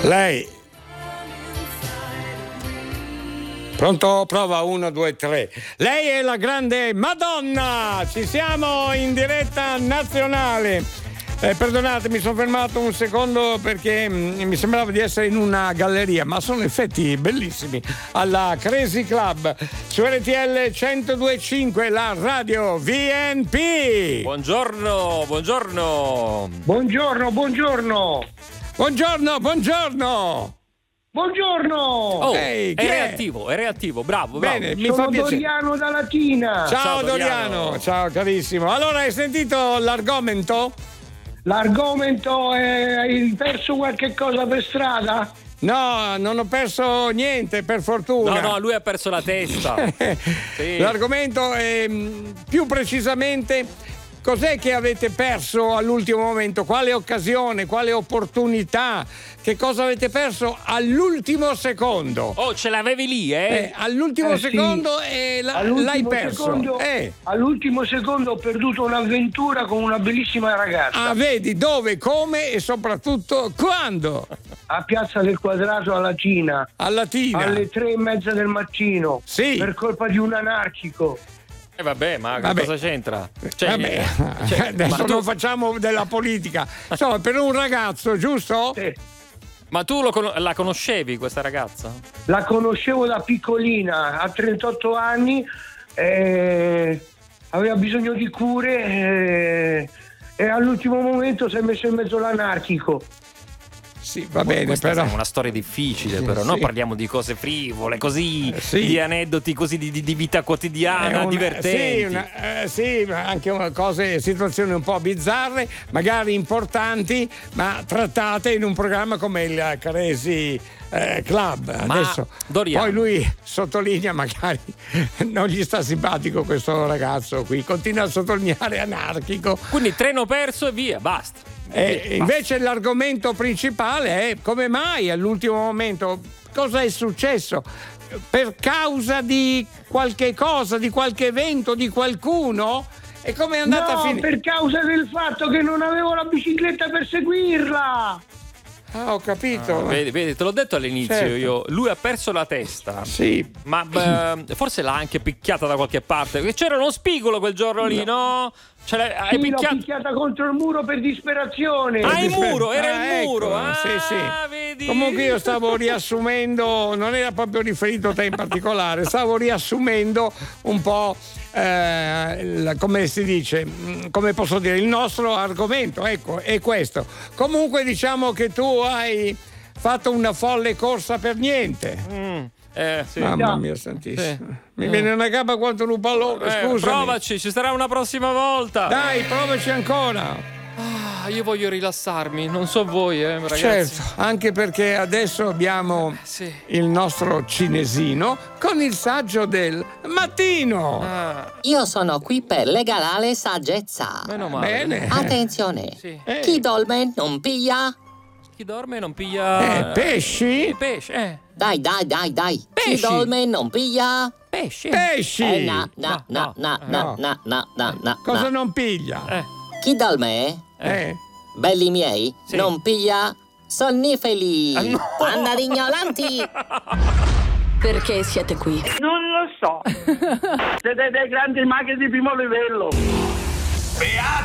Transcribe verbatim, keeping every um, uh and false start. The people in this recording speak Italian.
Lei. Pronto? Prova, uno, due, tre. Lei è la grande Madonna! Ci siamo in diretta nazionale. Eh, perdonate, mi sono fermato un secondo perché mh, mi sembrava di essere in una galleria, ma sono effetti bellissimi. Alla Crazy Club su R T L centodue e cinque, la radio V N P. Buongiorno, buongiorno. Buongiorno, buongiorno. Buongiorno, buongiorno. Buongiorno! Oh, Ehi, è reattivo, è reattivo, bravo, bravo. Bene, mi Sono fa piacere. Doriano da Latina. Ciao, Ciao, Doriano. Doriano. Ciao carissimo. Allora, hai sentito l'argomento? L'argomento è: hai perso qualche cosa per strada? No, non ho perso niente, per fortuna. No, no, lui ha perso la testa. Sì. L'argomento è mh, più precisamente: cos'è che avete perso all'ultimo momento? Quale occasione, quale opportunità? Che cosa avete perso all'ultimo secondo? Oh, ce l'avevi lì, eh? Eh, all'ultimo Eh, sì. secondo e la- All'ultimo l'hai perso. secondo, Eh. all'ultimo secondo ho perduto un'avventura con una bellissima ragazza. Ah, vedi dove, come e soprattutto quando? A Piazza del Quadrato a Latina. A Latina. Alle tre e mezza del mattino. Sì. Per colpa di un anarchico. Eh, vabbè, ma Vabbè. cosa c'entra? Cioè, Vabbè, cioè, adesso ma tu- non facciamo della politica. Insomma, per un ragazzo, giusto? Sì. Ma tu lo con- la conoscevi questa ragazza? La conoscevo da piccolina, a trentotto anni, eh, aveva bisogno di cure eh, e all'ultimo momento si è messo in mezzo l'anarchico. Sì, va bene, Questa però. è una storia difficile, Sì, però sì. noi parliamo di cose frivole, così, Eh, sì. di aneddoti così di, di- di vita quotidiana, È una- divertenti. Sì, una- eh, sì, ma anche una cose, situazioni un po' bizzarre, magari importanti, ma trattate in un programma come il Crazy eh, Club. Ma, Adesso, Doriano. poi lui sottolinea, magari non gli sta simpatico questo ragazzo qui, continua a sottolineare anarchico. Quindi treno perso e via, basta. E Basta. invece l'argomento principale è: come mai all'ultimo momento, cosa è successo? Per causa di qualche cosa, di qualche evento, di qualcuno? E come è andata No, a finire? per causa del fatto che non avevo la bicicletta per seguirla. Ah, ho capito. Ah, vedi, vedi, te l'ho detto all'inizio Certo. io, lui ha perso la testa. Sì. Ma beh, forse l'ha anche picchiata da qualche parte. Perché c'era uno spigolo quel giorno lì, no? Ce l'hai, hai Sì, l'ho picchiato. picchiata contro il muro per disperazione. Ah, il muro, era Ah, il muro. ecco, Ah, sì, sì. vedi? Comunque io stavo riassumendo, non era proprio riferito a te in particolare, stavo riassumendo un po', eh, il- come si dice, mh, come posso dire, il nostro argomento, ecco, è questo. Comunque diciamo che tu hai fatto una folle corsa per niente. Mm, eh, sì. Mamma mia santissima. Sì. Mi viene una gamba quanto un pallone, Eh, scusami. provaci, ci sarà una prossima volta. Dai, provaci ancora. Ah, io voglio rilassarmi, non so voi, eh, ragazzi. Certo, anche perché adesso abbiamo Sì. il nostro cinesino con il saggio del mattino. Ah, Io sono qui per regalare saggezza. meno male. Bene. Attenzione, Sì. Eh. chi dorme non piglia. Chi dorme non piglia. Eh, pesci? Il pesce, eh. Dai, dai, dai, dai. Pesci. Chi dorme non piglia. Pesce. Pesci! Eh, no, no, No, no, no, no. no, no, no, no, no. Cosa no. non piglia? Eh. Chi dorme, Eh? belli miei, Sì. non piglia sonniferi. Ah, no. Banda di ignoranti. Perché siete qui? Non lo so. Siete dei grandi maghi di primo livello.